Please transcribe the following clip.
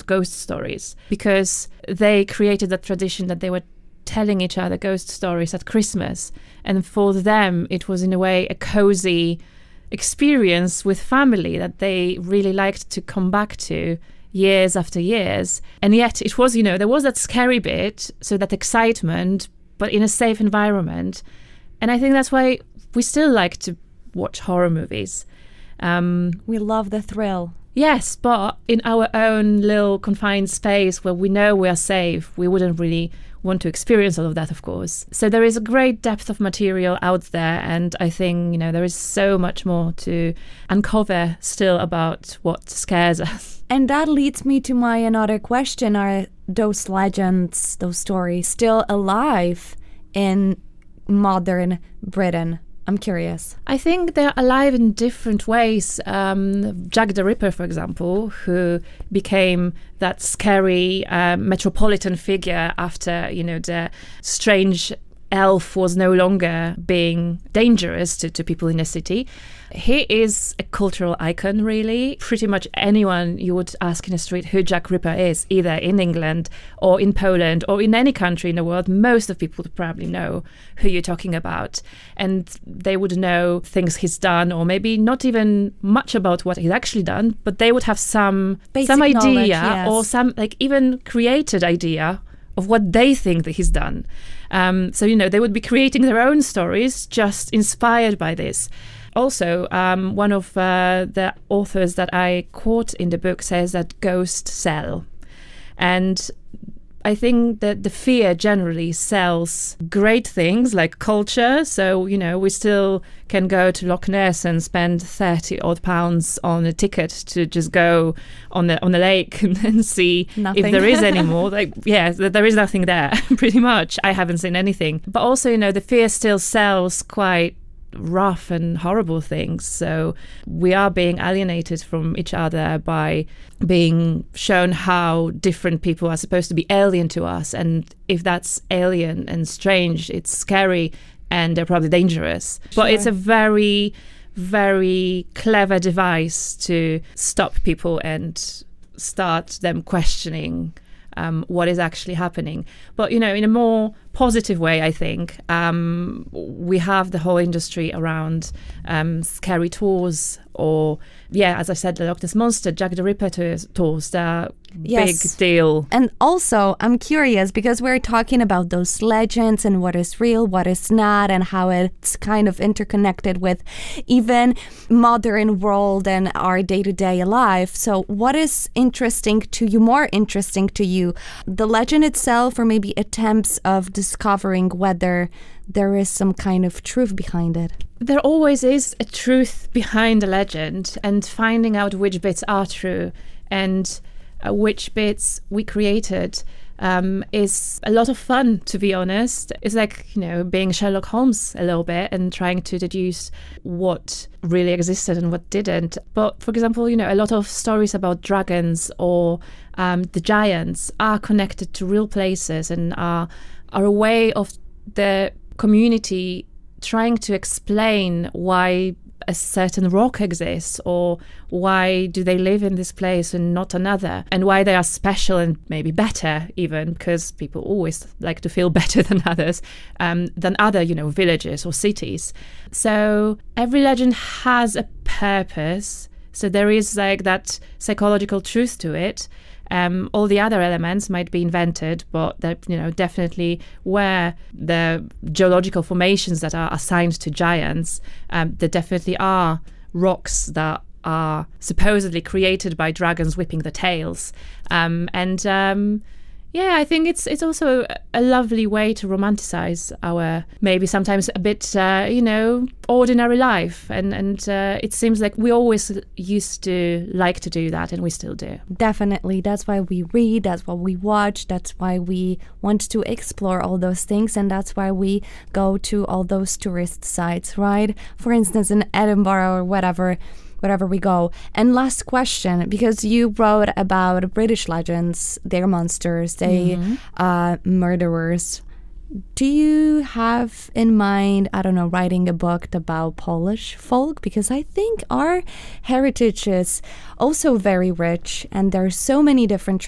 ghost stories, because they created that tradition that they were telling each other ghost stories at Christmas. And for them, it was in a way a cozy experience with family that they really liked to come back to years after years. And yet it was, there was that scary bit, so that excitement, but in a safe environment. And I think that's why we still like to watch horror movies. We love the thrill. Yes, but in our own little confined space where we know we are safe, we wouldn't really want to experience all of that, of course. So there is a great depth of material out there, and I think, there is so much more to uncover still about what scares us. And that leads me to my another question. Are those legends, those stories, still alive in modern Britain? I'm curious. I think they're alive in different ways. Jack the Ripper, for example, who became that scary metropolitan figure after, the strange elf was no longer being dangerous to people in the city. He is a cultural icon, really. Pretty much anyone you would ask in the street who Jack Ripper is, either in England or in Poland or in any country in the world, most of people would probably know who you're talking about. And they would know things he's done, or maybe not even much about what he's actually done, but they would have some idea, yes, or some even created idea of what they think that he's done. So, they would be creating their own stories just inspired by this. Also, one of the authors that I quote in the book says that ghosts sell. And I think that the fear generally sells great things like culture. So, we still can go to Loch Ness and spend 30 odd pounds on a ticket to just go on the lake and see nothing. If there is any more. There is nothing there, pretty much. I haven't seen anything. But also, the fear still sells quite rough and horrible things. So we are being alienated from each other by being shown how different people are supposed to be alien to us. And if that's alien and strange, it's scary and they're probably dangerous. Sure. But it's a very, very clever device to stop people and start them questioning what is actually happening. But, in a more positive way, I think, we have the whole industry around scary tours, or, as I said, the Loch Ness Monster, Jack the Ripper tours, they're big deal. And also, I'm curious, because we're talking about those legends and what is real, what is not, and how it's kind of interconnected with even modern world and our day-to-day life. So what is more interesting to you? The legend itself, or maybe attempts of discovering whether there is some kind of truth behind it? There always is a truth behind a legend, and finding out which bits are true and which bits we created is a lot of fun, to be honest. It's like, being Sherlock Holmes a little bit and trying to deduce what really existed and what didn't. But for example, a lot of stories about dragons or the giants are connected to real places and are a way of the community trying to explain why a certain rock exists, or why do they live in this place and not another, and why they are special and maybe better even, because people always like to feel better than others, than other, villages or cities. So every legend has a purpose. So there is that psychological truth to it. All the other elements might be invented, but that, definitely where the geological formations that are assigned to giants, there definitely are rocks that are supposedly created by dragons whipping their tails. I think it's also a lovely way to romanticize our maybe sometimes a bit, ordinary life. And it seems like we always used to like to do that, and we still do. Definitely. That's why we read, that's why we watch, that's why we want to explore all those things, and that's why we go to all those tourist sites, right? For instance, in Edinburgh or wherever we go. And last question, because you wrote about British legends, they're monsters, they murderers. Do you have in mind, writing a book about Polish folk? Because I think our heritage is also very rich, and there are so many different